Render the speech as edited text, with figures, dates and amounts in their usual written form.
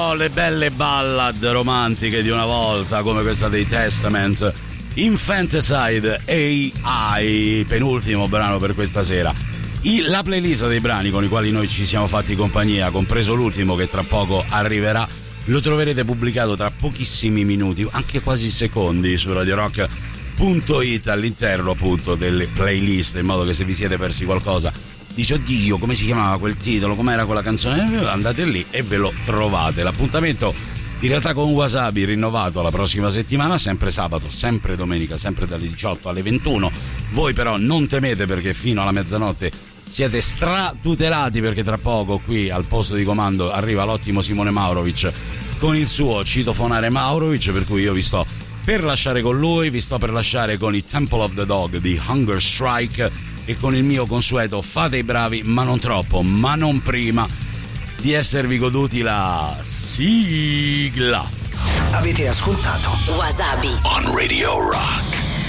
però le belle ballad romantiche di una volta, come questa dei Testament, Infanticide AI, penultimo brano per questa sera. La playlist dei brani con i quali noi ci siamo fatti compagnia, compreso l'ultimo che tra poco arriverà, lo troverete pubblicato tra pochissimi minuti, anche quasi secondi, su radiorock.it all'interno appunto delle playlist, in modo che se vi siete persi qualcosa, dice oddio come si chiamava quel titolo, com'era quella canzone, andate lì e ve lo trovate. L'appuntamento in realtà con Wasabi rinnovato la prossima settimana, sempre sabato, sempre domenica, sempre dalle 18 alle 21. Voi però non temete, perché fino alla mezzanotte siete stratutelati, perché tra poco qui al posto di comando arriva l'ottimo Simone Maurovic con il suo citofonare Maurovic, per cui io vi sto per lasciare con lui, vi sto per lasciare con i Temple of the Dog di Hunger Strike e con il mio consueto fate i bravi, ma non troppo, ma non prima di esservi goduti la sigla. Avete ascoltato Wasabi on Radio Rock.